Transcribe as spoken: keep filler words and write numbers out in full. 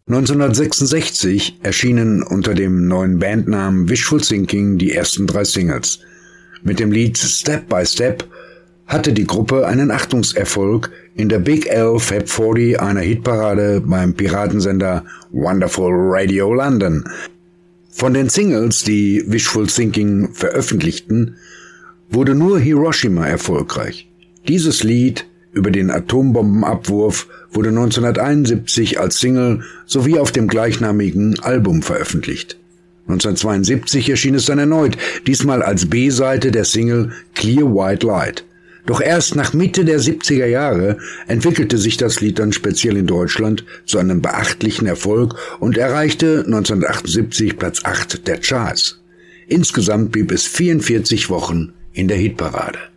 neunzehnhundertsechsundsechzig erschienen unter dem neuen Bandnamen Wishful Thinking die ersten drei Singles. Mit dem Lied Step by Step hatte die Gruppe einen Achtungserfolg in der Big L Fab vierzig, einer Hitparade beim Piratensender Wonderful Radio London. Von den Singles, die Wishful Thinking veröffentlichten, wurde nur Hiroshima erfolgreich. Dieses Lied über den Atombombenabwurf wurde neunzehnhunderteinundsiebzig als Single sowie auf dem gleichnamigen Album veröffentlicht. neunzehnhundertzweiundsiebzig erschien es dann erneut, diesmal als B-Seite der Single Clear White Light. Doch erst nach Mitte der siebziger Jahre entwickelte sich das Lied dann speziell in Deutschland zu einem beachtlichen Erfolg und erreichte neunzehnhundertachtundsiebzig Platz acht der Charts. Insgesamt blieb es vierundvierzig Wochen in der Hitparade.